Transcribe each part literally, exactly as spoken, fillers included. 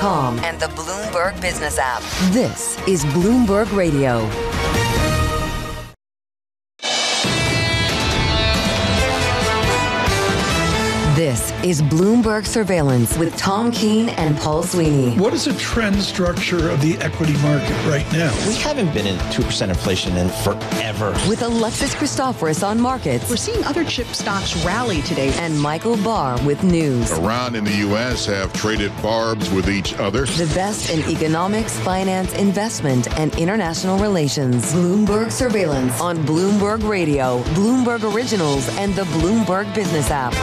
com and the Bloomberg Business app. This is Bloomberg Radio. This is Bloomberg Surveillance with Tom Keene and Paul Sweeney. What is the trend structure of the equity market right now? We haven't been in two percent inflation in forever. With Alexis Christoforous on markets. We're seeing other chip stocks rally today. And Michael Barr with news. Iran and the U S have traded barbs with each other. The best in economics, finance, investment, and international relations. Bloomberg Surveillance on Bloomberg Radio, Bloomberg Originals, and the Bloomberg Business app.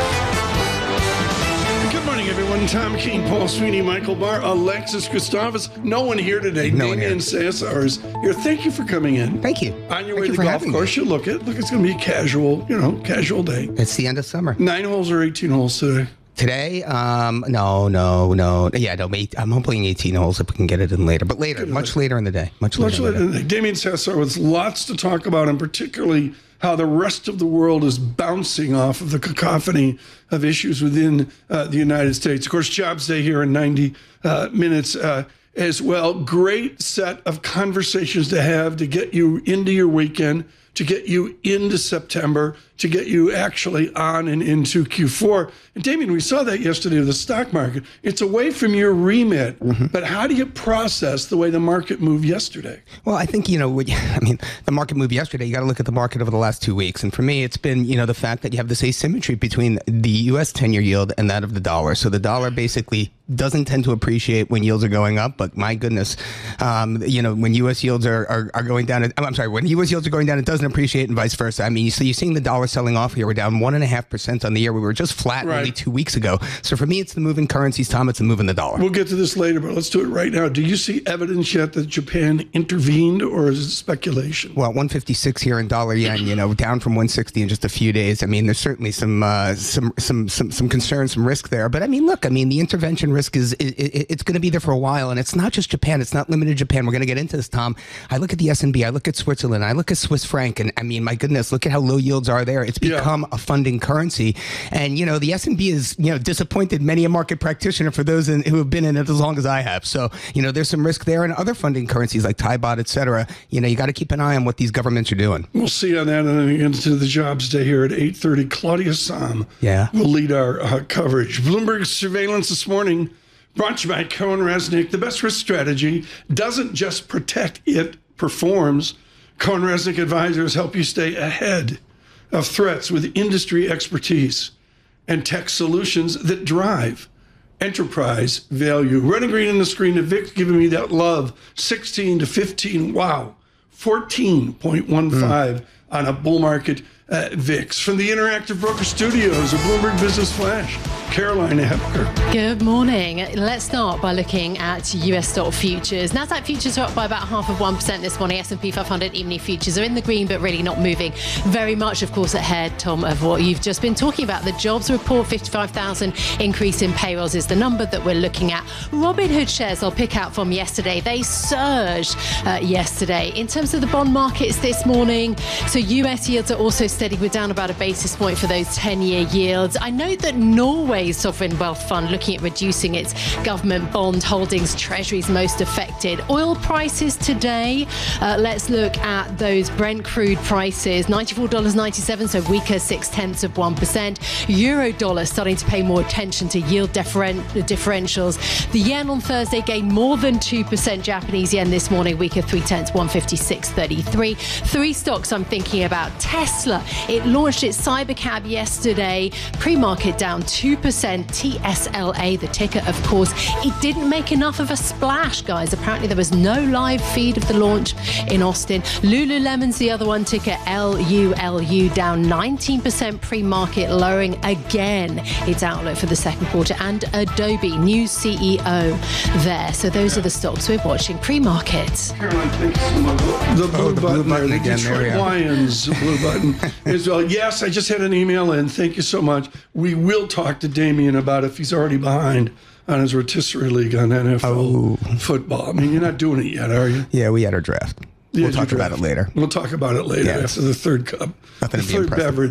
Good morning, everyone. Tom Keene, Paul Sweeney, Michael Barr, Alexis Christoforous. No one here today. No Damian Cesar is here. Thank you for coming in. Thank you. On your Thank way you to the golf course, me. you look at. Look, it's going to be a casual, you know, casual day. It's the end of summer. Nine holes or eighteen holes today? Today, um, no, no, no. Yeah, no, eight, I'm hoping eighteen holes if we can get it in later. But later, Good much night. later in the day. Much, Much later later in the day. Damian Cesar with lots to talk about, and particularly how the rest of the world is bouncing off of the cacophony of issues within uh, the United States. Of course, Jobs Day here in ninety uh, minutes uh, as well. Great set of conversations to have to get you into your weekend, to get you into September, to get you actually on and into Q four. And Damian, we saw that yesterday with the stock market. It's away from your remit, mm-hmm. but how do you process the way the market moved yesterday? Well, I think, you know, I mean, the market moved yesterday. You got to look at the market over the last two weeks. And for me, it's been, you know, the fact that you have this asymmetry between the U S ten-year yield and that of the dollar. So the dollar basically doesn't tend to appreciate when yields are going up. But my goodness, um, you know, when U S yields are, are, are going down, it, I'm sorry, when U S yields are going down, it doesn't appreciate and vice versa. I mean, so you're seeing the dollar selling off here. We're down one and a half percent on the year. We were just flat right. only two weeks ago. So for me, it's the moving currencies, Tom. It's the moving the dollar. We'll get to this later, but let's do it right now. Do you see evidence yet that Japan intervened, or is it speculation? Well, one fifty-six here in dollar yen, you know, down from one sixty in just a few days. I mean, there's certainly some uh, some some some some concern, some risk there. But I mean, look, I mean, the intervention risk is it, it, it's going to be there for a while, and it's not just Japan. It's not limited to Japan. We're going to get into this, Tom. I look at the S and P. I look at Switzerland. I look at Swiss franc, and I mean, my goodness, look at how low yields are there. It's become yeah. a funding currency, and you know, the S and P is you know disappointed many a market practitioner for those in, who have been in it as long as I have. So you know, there's some risk there, and other funding currencies like Thai baht, et cetera. You know, you got to keep an eye on what these governments are doing. We'll see on that, and then into the Jobs Day here at eight thirty. Claudia Sahm yeah. will lead our uh, coverage. Bloomberg Surveillance this morning, brought to you by Cohen Resnick. The best risk strategy doesn't just protect, it performs. Cohen Resnick advisors help you stay ahead of threats with industry expertise and tech solutions that drive enterprise value. Running green on the screen, and Vic's giving me that love. sixteen to fifteen, wow. fourteen point one five mm. on a bull market uh, V I X. From the Interactive Broker Studios of Bloomberg Business Flash, Caroline Hepker. Good morning. Let's start by looking at U S stock futures. Nasdaq futures are up by about half of one percent this morning. S and P five hundred E-mini futures are in the green, but really not moving very much, of course, ahead, Tom, of what you've just been talking about. The jobs report, fifty-five thousand increase in payrolls is the number that we're looking at. Robinhood shares I'll pick out from yesterday. They surged uh, yesterday. In terms of the bond markets this morning, so U S yields are also steady. We're down about a basis point for those ten-year yields. I note that Norway's sovereign wealth fund looking at reducing its government bond holdings, treasuries most affected. Oil prices today, uh, let's look at those Brent crude prices, ninety-four dollars and ninety-seven cents, so weaker six-tenths of one percent. Euro dollar starting to pay more attention to yield differen- differentials. The yen on Thursday gained more than two percent. Japanese yen this morning weaker three-tenths, one fifty-six thirty-three. Three stocks I'm thinking about. Tesla, it launched its Cybercab yesterday, pre-market down two percent. T S L A, the ticker, of course. It didn't make enough of a splash, guys. Apparently there was no live feed of the launch in Austin. Lululemon's the other one, ticker L U L U, down nineteen percent pre-market, lowering again its outlook for the second quarter. And Adobe, new C E O there. So those are the stocks we're watching pre-market. Caroline, thank you so much. The blue oh, the button, blue button there, again, the Detroit there Lions blue button as well. Yes, I just had an email in. Thank you so much. We will talk to Damian about if he's already behind on his rotisserie league on N F L oh. football. I mean, you're not doing it yet, are you? Yeah, we had our draft. Yeah, we'll talk draft. about it later. We'll talk about it later yes. after the third cup. Nothing the to be third impressive. beverage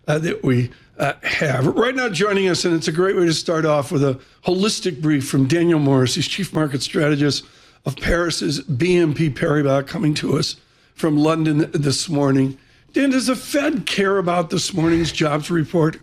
uh, that we uh, have. Right now joining us, and it's a great way to start off with a holistic brief from Daniel Morris. He's Chief Market Strategist of Paris's B N P Paribas, coming to us from London this morning. Dan, does the Fed care about this morning's jobs report?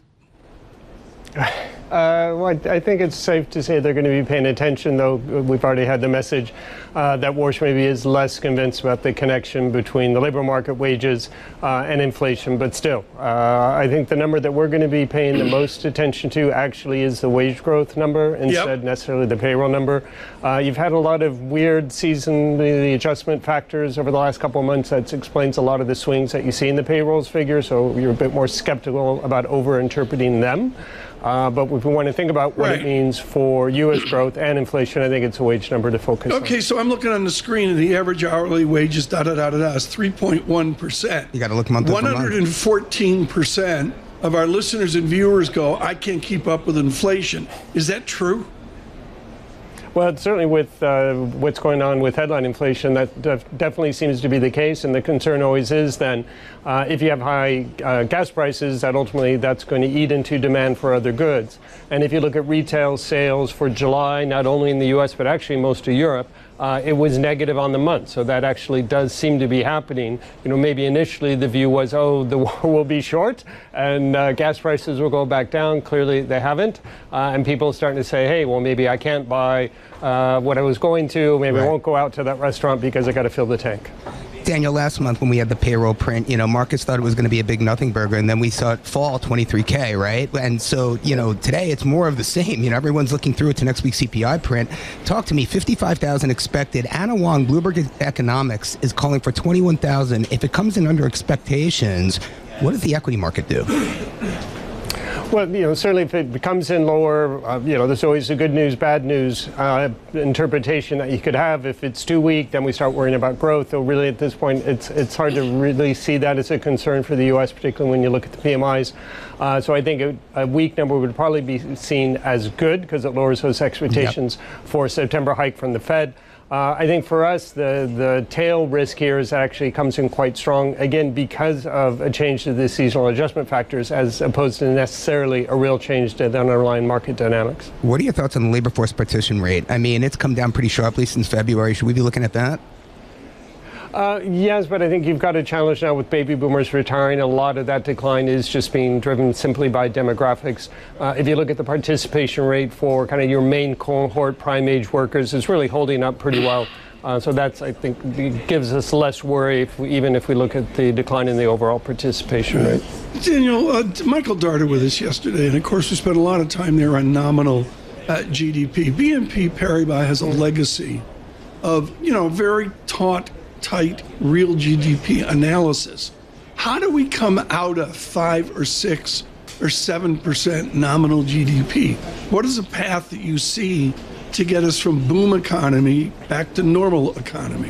Uh, well, I think it's safe to say they're going to be paying attention, though we've already had the message uh, that Warsh maybe is less convinced about the connection between the labor market wages uh, and inflation. But still, uh, I think the number that we're going to be paying the most attention to actually is the wage growth number instead yep. necessarily the payroll number. Uh, you've had a lot of weird seasonally adjustment factors over the last couple of months. That explains a lot of the swings that you see in the payrolls figure, so you're a bit more skeptical about over-interpreting them. Uh, but if we want to think about what right. it means for U S growth and inflation, I think it's a wage number to focus okay, on. Okay, so I'm looking on the screen, and the average hourly wages, da-da-da-da-da, is three point one percent. You got to look month over month. one hundred fourteen percent of our listeners and viewers go, I can't keep up with inflation. Is that true? Well, certainly with uh, what's going on with headline inflation, that def- definitely seems to be the case. And the concern always is then uh, if you have high uh, gas prices, that ultimately that's going to eat into demand for other goods. And if you look at retail sales for July, not only in the U S, but actually most of Europe, Uh, it was negative on the month. So that actually does seem to be happening. You know, maybe initially the view was, oh, the war will be short and uh, gas prices will go back down. Clearly they haven't. Uh, and people are starting to say, hey, well, maybe I can't buy uh, what I was going to. Maybe right. I won't go out to that restaurant because I got to fill the tank. Daniel, last month when we had the payroll print, you know, markets thought it was going to be a big nothing burger, and then we saw it fall twenty-three K, right? And so, you know, today it's more of the same. You know, everyone's looking through it to next week's C P I print. Talk to me, fifty-five thousand expected. Anna Wong, Bloomberg Economics, is calling for twenty-one thousand. If it comes in under expectations, what does the equity market do? Well, you know, certainly if it comes in lower, uh, you know, there's always a good news, bad news uh, interpretation that you could have. If it's too weak, then we start worrying about growth. Though really at this point, it's it's hard to really see that as a concern for the U S, particularly when you look at the P M Is. Uh, so I think a, a weak number would probably be seen as good because it lowers those expectations yep. for a September hike from the Fed. Uh, I think for us, the, the tail risk here is actually comes in quite strong, again, because of a change to the seasonal adjustment factors as opposed to necessarily a real change to the underlying market dynamics. What are your thoughts on the labor force partition rate? I mean, it's come down pretty sharply since February. Should we be looking at that? Uh, yes, but I think you've got a challenge now with baby boomers retiring. A lot of that decline is just being driven simply by demographics. Uh, if you look at the participation rate for kind of your main cohort prime age workers, it's really holding up pretty well. Uh, so that's, I think, gives us less worry, if we, even if we look at the decline in the overall participation rate. Daniel, uh, Michael Darter with us yesterday, and of course we spent a lot of time there on nominal uh, G D P. B N P Paribas has a legacy of, you know, very taut, tight real G D P analysis. How do we come out of five or six or seven percent nominal G D P? What is the path that you see to get us from boom economy back to normal economy?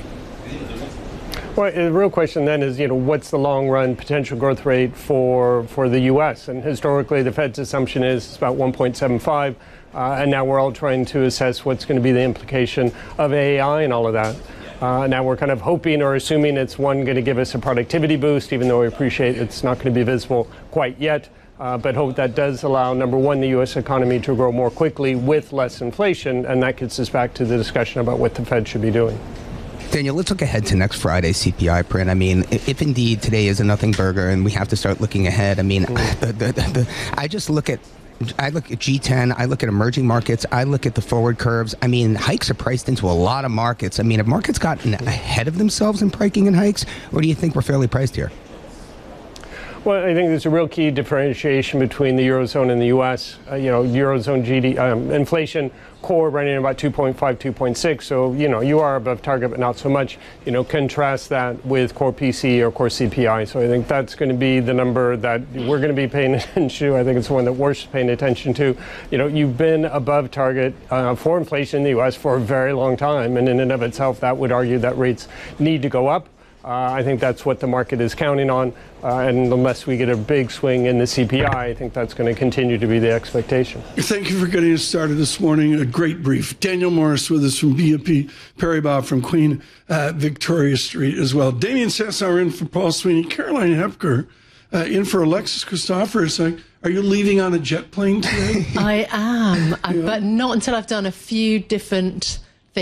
Well, the real question then is, you know, what's the long run potential growth rate for for the U S? And historically, the Fed's assumption is it's about one point seven five, uh, and now we're all trying to assess what's going to be the implication of A I and all of that. Uh, now we're kind of hoping or assuming it's one going to give us a productivity boost, even though we appreciate it's not going to be visible quite yet. Uh, but hope that does allow, number one, the U S economy to grow more quickly with less inflation, and that gets us back to the discussion about what the Fed should be doing. Daniel, let's look ahead to next Friday's C P I print. I mean, if, if indeed today is a nothing burger and we have to start looking ahead, I mean, mm. the, the, the, the, I just look at I look at G ten, I look at emerging markets, I look at the forward curves. I mean, hikes are priced into a lot of markets. I mean, have markets gotten ahead of themselves in priking in hikes, or do you think we're fairly priced here? Well, I think there's a real key differentiation between the Eurozone and the U S. Uh, you know, Eurozone G D P, um, inflation core running about two point five, two point six. So, you know, you are above target, but not so much. You know, contrast that with core P C or core C P I. So I think that's going to be the number that we're going to be paying attention to. I think it's the one that we're paying attention to. You know, you've been above target uh, for inflation in the U S for a very long time. And in and of itself, that would argue that rates need to go up. Uh, I think that's what the market is counting on, uh, and unless we get a big swing in the C P I, I think that's going to continue to be the expectation. Thank you for getting us started this morning. A great brief. Daniel Morris with us from B N P Paribas from Queen uh, Victoria Street as well. Damien Sassower in for Paul Sweeney. Caroline Hepker uh, in for Alexis Christoforous. Are you leaving on a jet plane today? I am, yeah. But not until I've done a few different